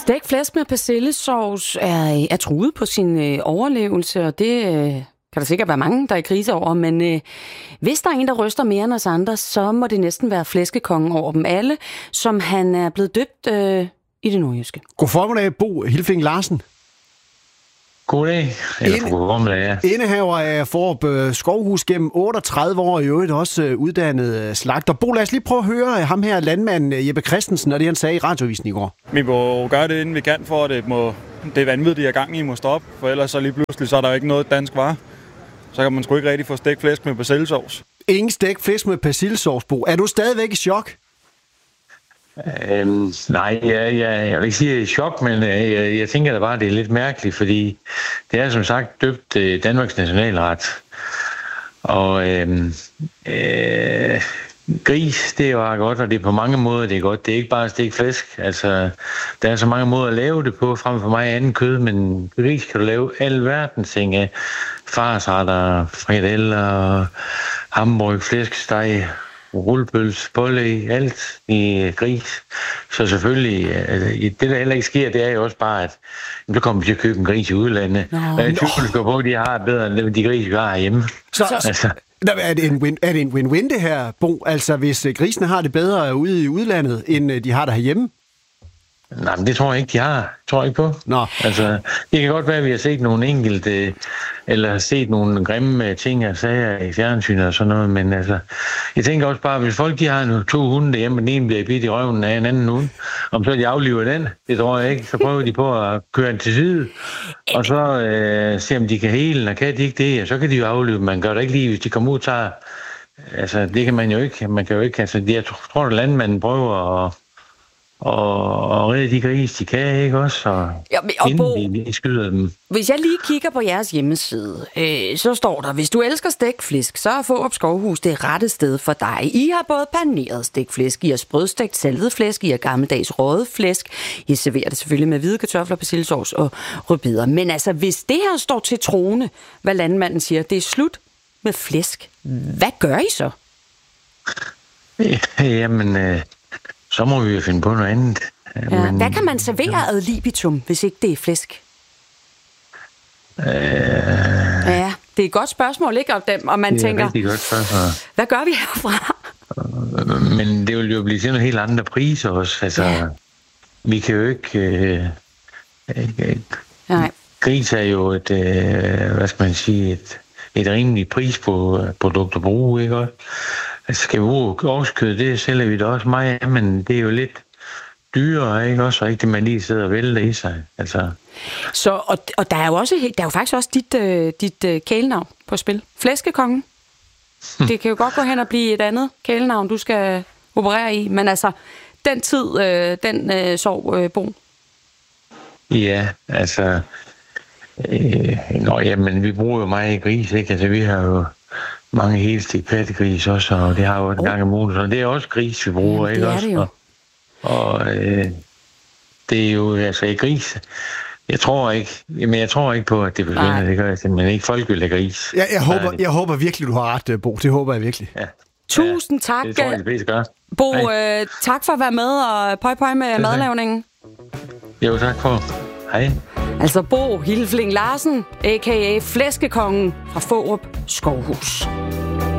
Stegt flæsk med persillesauce er truet på sin overlevelse, og det kan der sikkert være mange, der er i krise over, men hvis der er en, der ryster mere end os andre, så må det næsten være flæskekongen over dem alle, som han er blevet døbt i det nordjyske. God formiddag, Bo Hilfing Larsen. Goddag, eller god formiddag, ja. Indehaver af Fårup Skovhus gennem 38 år, i øvrigt også uddannet slagter. Bo, lad os lige prøve at høre ham her, landmanden Jeppe Christensen, og det han sagde i Radioavisen i går. Vi må gøre det, inden vi kan, for at det vanvid, de er gang i, må stoppe, for ellers så lige pludselig, så er der jo ikke noget dansk varer. Så kan man sgu ikke rigtig få stegt flæsk med persillesauce. Ingen stegt flæsk med persillesauce, Bo. Er du stadigvæk i chok? Nej, jeg vil ikke sige, at jeg er i chok, men jeg tænker da bare, at det er lidt mærkeligt, fordi det er som sagt døbt Danmarks nationalret. Og gris, det er jo godt, og det er på mange måder, det er godt. Det er ikke bare stegt flæsk. Altså, der er så mange måder at lave det på, frem for mig anden kød, men gris kan du lave alverdens ting af. Farsretter, frikadeller, hamburg, flæskesteg, rullepølse, pålæg, alt i gris. Så selvfølgelig, det der heller ikke sker, det er jo også bare, at så kommer vi til at købe en gris i udlandet. Jeg tror på, at de har bedre end de gris, vi har herhjemme. Altså. Er det en win-win det her, Bo? Altså hvis grisene har det bedre ude i udlandet, end de har der herhjemme? Nej, men det tror jeg ikke, de har. Det tror jeg ikke på. Nå. Altså, det kan godt være, at vi har set nogle enkelte, eller set nogle grimme ting og sager i fjernsynet og sådan noget, men altså, jeg tænker også bare, hvis folk de har 2 hunde derhjemme, og den ene bliver bidt i røven af en anden hund, om så de afliver den, det tror jeg ikke, så prøver de på at køre den til side, og så se om de kan hele, og kan de ikke det, og så kan de jo aflive. Man gør det ikke lige, hvis de kommer ud og tager, altså det kan man jo ikke, altså jeg tror, at landmanden prøver og redde de gris, de kan, ikke også? Og inden de skyder dem. Hvis jeg lige kigger på jeres hjemmeside, så står der, hvis du elsker stegt flæsk, så er Fårup Skovhus det rette sted for dig. I har både paneret stegt flæsk, I har sprødstegt saltet flæsk, I har gammeldags røget flæsk. I serverer det selvfølgelig med hvide kartofler, persillesauce og rødbeder. Men altså, hvis det her står til troende, hvad landmanden siger, det er slut med flæsk, hvad gør I så? Jamen, så må vi jo finde på noget andet. Ja. Men hvad kan man servere ad libitum, hvis ikke det er flæsk? Ja, det er et godt spørgsmål, ikke? Og man tænker, hvad gør vi herfra? Men det vil jo blive sådan helt andre priser også. Altså, ja. Vi kan jo ikke... Gris er jo et, hvad skal man sige, et rimeligt pris på produkt at bruge, ikke også? Altså, skal vi bruge årskød, det sælger vi da også meget af, men det er jo lidt dyrere, ikke også? Og ikke det, man lige sidder og vælter i sig. Altså. Så, og der er jo faktisk også dit kælenavn på spil. Flæskekongen. Det kan jo godt gå hen og blive et andet kælenavn, du skal operere i. Men altså, den tid, sov Bo. Ja, altså... jamen, vi bruger jo meget gris, ikke? Altså, vi har jo mange helstegt pattegris også, og det har jo en gang om ugen, så det er også gris, vi bruger, ikke også? Det er det jo. Og det er jo, altså, gris. Jeg tror ikke på, at det forsvinder. Det gør jeg simpelthen ikke. Folk vil have gris. Jeg håber virkelig, du har ret, Bo. Det håber jeg virkelig. Ja. Tusind tak. Det tror jeg, det gør. Bo, tak for at være med, og pøj med madlavningen. Jo, tak for. Hej. Altså Bo Hilfing Larsen, a.k.a. Flæskekongen fra Fårup Skovhus.